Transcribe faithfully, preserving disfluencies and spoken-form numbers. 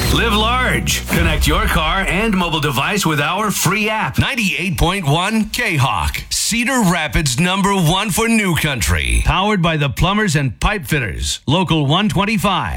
Live large. Connect your car and mobile device with our free app. ninety-eight point one K-Hawk. Cedar Rapids number one for New Country. Powered by the plumbers and pipe fitters. Local one twenty-five.